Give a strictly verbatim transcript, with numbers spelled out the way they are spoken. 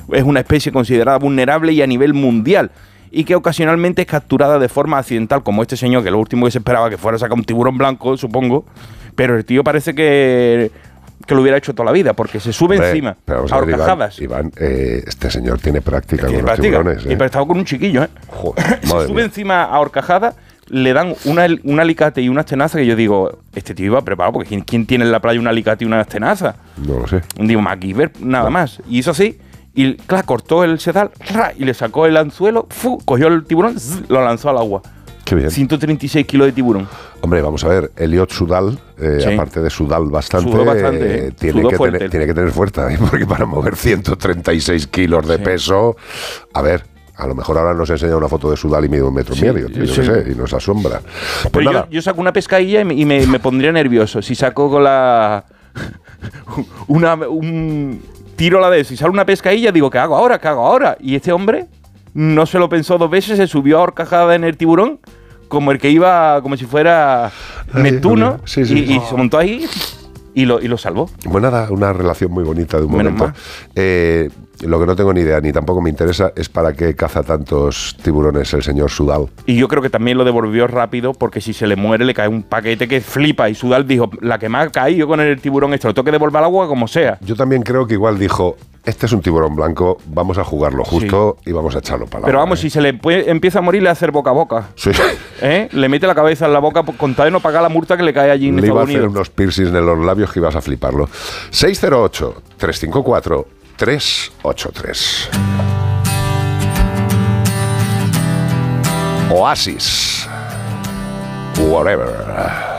es una especie considerada vulnerable y a nivel mundial, y que ocasionalmente es capturada de forma accidental, como este señor, que lo último que se esperaba que fuera a sacar un tiburón blanco, supongo, pero el tío parece que... que lo hubiera hecho toda la vida, porque se sube Hombre, encima a horcajadas. Iván, Iván eh, este señor tiene práctica tiene con práctica. los tiburones. ¿eh? Y pero estaba con un chiquillo, ¿eh? Joder, se sube mía. encima a horcajadas, le dan una, un alicate y unas tenazas que yo digo, este tío iba preparado, porque ¿quién, quién tiene en la playa un alicate y unas tenazas? No lo sé. Digo, MacGyver, nada no. más. Y hizo así, y claro, cortó el sedal, y le sacó el anzuelo, fu, cogió el tiburón, zzz, lo lanzó al agua. Qué bien. ciento treinta y seis kilos de tiburón. Hombre, vamos a ver, Elliot Sudal, eh, sí. aparte de sudal bastante, Sudó bastante eh, tiene, que tener, tiene que tener fuerza, ¿eh? Porque para mover ciento treinta y seis kilos de sí. peso, a ver, a lo mejor ahora nos enseña una foto de Sudal y mide un metro y sí, medio, tío, sí. yo qué sé, y nos asombra. Pues Pero nada. Yo, yo saco una pescadilla y me, y me, me pondría nervioso. Si saco con la... una, un tiro a la vez, si sale una pescadilla, digo, ¿qué hago ahora? ¿Qué hago ahora? Y este hombre no se lo pensó dos veces, se subió a horcajada en el tiburón, como el que iba, como si fuera Neptuno, sí, sí, sí. y, y se montó ahí y lo, y lo salvó. Bueno, nada, una relación muy bonita de un Menos momento. Eh, lo que no tengo ni idea, ni tampoco me interesa, es para qué caza tantos tiburones el señor Sudal. Y yo creo que también lo devolvió rápido, porque si se le muere le cae un paquete que flipa. Y Sudal dijo, la que me ha caído con el tiburón, esto lo tengo que devolver al agua como sea. Yo también creo que igual dijo, este es un tiburón blanco, vamos a jugarlo justo sí. y vamos a echarlo para la Pero vamos, ¿eh? si se le puede, empieza a morir, le hace boca a boca. Sí. ¿Eh? Le mete la cabeza en la boca con tal de no pagar la multa que le cae allí en le Estados Unidos. Le iba a hacer unos piercings en los labios que ibas a fliparlo. seis cero ocho, tres cinco cuatro, tres ocho tres. Oasis. Whatever.